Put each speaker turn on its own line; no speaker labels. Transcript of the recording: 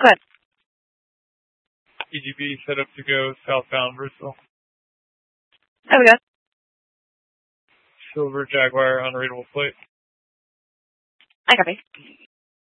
Go ahead.
EGB set up to go southbound Bristol.
There we go.
Silver Jaguar, unreadable plate.
I copy.